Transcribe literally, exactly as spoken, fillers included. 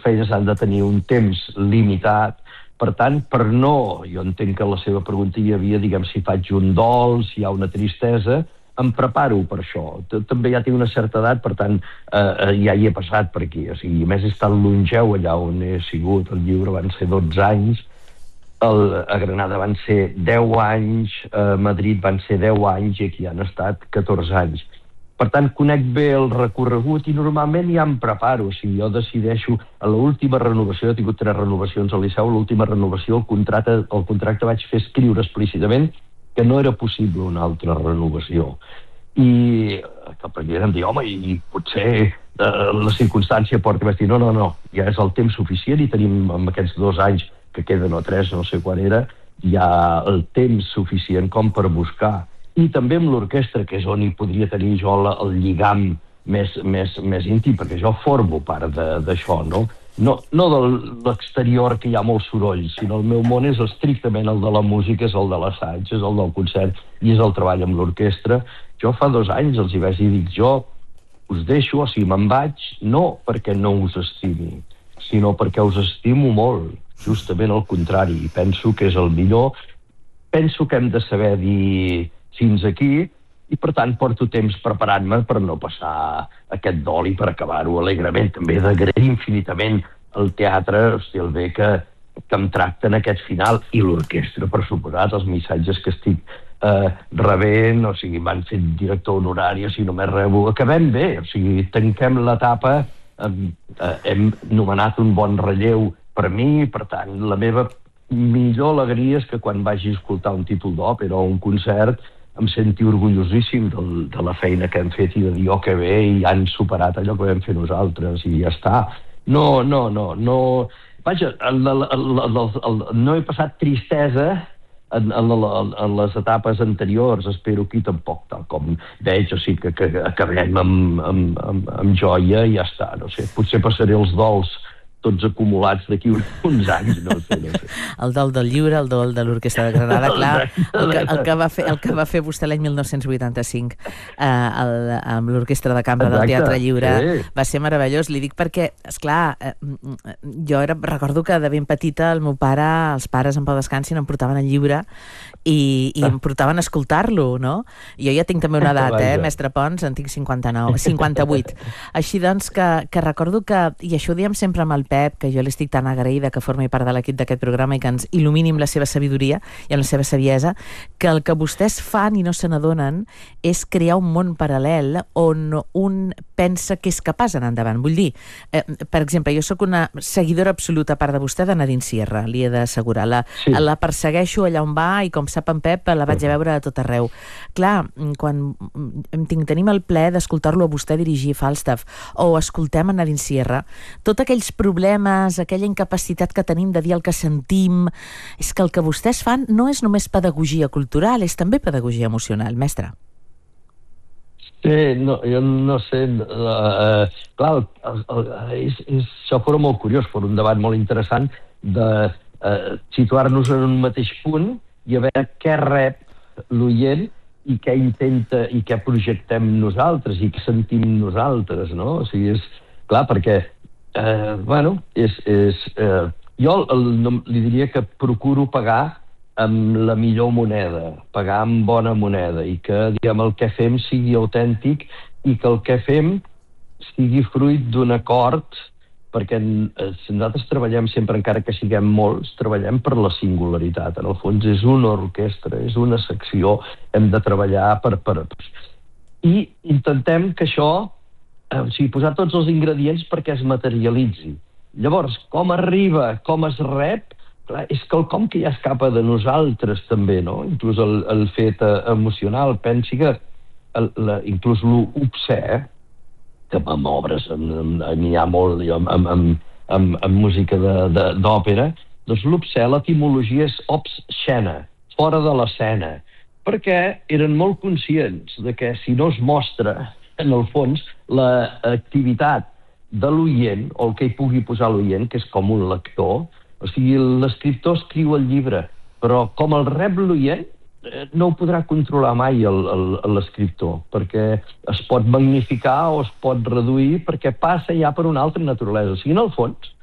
feines han de tenir un temps limitat. Per tant, per no... Jo entenc que la seva pregunta hi havia, diguem, si faig un dol, si hi ha una tristesa, em preparo per això. També ja tinc una certa edat, per tant, eh, ja hi he passat per aquí. O sigui, a més, he estat longeu allà on he sigut. El llibre van ser dotze anys, el, a Granada van ser deu anys, a Madrid van ser deu anys i aquí han estat catorze anys. Per tant, conec bé el recorregut i normalment ja em preparo. O sigui, jo decideixo, a l'última renovació, he tingut tres renovacions al Liceu, l'última renovació, el contracte, el contracte vaig fer escriure explícitament que no era possible una altra renovació. I el president em diu, home, i potser eh, la circumstància porta, vaig dir, no, no, no, ja és el temps suficient i tenim amb aquests dos anys que queden o tres, no sé quan era, hi ha el temps suficient com per buscar. I també amb l'orquestra, que és on hi podria tenir jo la, el lligam més, més, més íntim, perquè jo formo part d'això, no? No, no de l'exterior, que hi ha molt soroll, sinó el meu món és estrictament el de la música, és el de l'assaig, és el del concert i és el treball amb l'orquestra. Jo fa dos anys els hi vaig dir, dic, jo us deixo, o sigui, me'n vaig, no perquè no us estimi, sinó perquè us estimo molt, justament al contrari, i penso que és el millor. Penso que hem de saber dir fins aquí, i per tant porto temps preparant-me per no passar aquest dol i per acabar-ho alegrement. També d'agrair infinitament el teatre, hosti, el bé que, que em tracten aquest final, i l'orquestra, per suposat, els missatges que estic eh, rebent, o sigui, m'han fet director honorari, o sigui, només rebo... Acabem bé, o sigui, tanquem l'etapa, eh, eh, hem nomenat un bon relleu per mi, per tant, la meva millor alegria és que quan vagi a escoltar un títol d'òpera o un concert em senti orgullosíssim del, de la feina que hem fet i de dir, oh, que bé, i han superat allò que vam fer nosaltres, i ja està. No, no, no, no... Vaja, el, el, el, el, el, no he passat tristesa en, en, en, en les etapes anteriors, espero que tampoc, tal com veig, o sigui, que, que acabem amb, amb, amb, amb joia i ja està, no sé, potser passaré els dols tots acumulats d'aquí uns anys, no sé, no sé. El dol del lliure, el dol de l'Orquestra de Granada, clar, el que, el que, va, fer, el que va fer vostè l'any mil nou-cents vuitanta-cinc eh, el, amb l'Orquestra de Cambra del Teatre Lliure, sí. Va ser meravellós. Li dic perquè, esclar, eh, jo era, recordo que de ben petita el meu pare, els pares en pau descansin, em portaven el llibre i, i em portaven a escoltar-lo, no? Jo ja tinc també una edat, eh, mestre Pons, en tinc cinquanta-nou, cinquanta-vuit. Així doncs que, que recordo que, i això ho diem sempre amb el Pep, que jo li estic tan agraïda que formi part de l'equip d'aquest programa i que ens il·lumini amb la seva sabidoria i amb la seva saviesa, que el que vostès fan i no se n'adonen és crear un món paral·lel on un pensa que és capaç d'anar endavant. Vull dir, eh, per exemple, jo sóc una seguidora absoluta, a part de vostè, de Nadine Sierra, li he d'assegurar. La, sí. la persegueixo allà on va i, com sap en Pep, la vaig a veure a tot arreu. Clar, quan tenim el plaer d'escoltar-lo a vostè dirigir Falstaff o escoltem a Nadine Sierra, tots aquells problemes problemes, aquella incapacitat que tenim de dir el que sentim, és que el que vostès fan no és només pedagogia cultural, és també pedagogia emocional, mestre. Sí, no, jo no sé... Uh, clar, el, el, és, és, això fora molt curiós, fora un debat molt interessant de uh, situar-nos en un mateix punt i a veure què rep l'oient i què intenta i què projectem nosaltres i què sentim nosaltres, no? O sigui, és clar, perquè Uh, bueno, és, és, uh, jo el, el, li diria que procuro pagar amb la millor moneda, pagar amb bona moneda i que, diguem, el que fem sigui autèntic i que el que fem sigui fruit d'un acord, perquè uh, nosaltres treballem sempre, encara que siguem molts, treballem per la singularitat. En el fons és una orquestra, és una secció, hem de treballar per... per... I intentem que això... O sigui, posar tots els ingredients perquè es materialitzi. Llavors, com arriba, com es rep, clar, és quelcom que ja escapa de nosaltres també, no? Inclús el, el fet emocional. Pensi que el, la, inclús l'obsè, que amb obres n'hi ha molt, amb, amb, amb, amb, amb música d'òpera, doncs l'obsè, l'etimologia és obscena, fora de l'escena, perquè eren molt conscients de que si no es mostra en el fons, l'activitat de l'oient, o el que hi pugui posar l'oient, que és com un lector, o sigui, l'escriptor escriu el llibre, però com el rep l'oient, no ho podrà controlar mai l'escriptor, perquè es pot magnificar o es pot reduir, perquè passa ja per una altra naturalesa. O sigui, en el fons,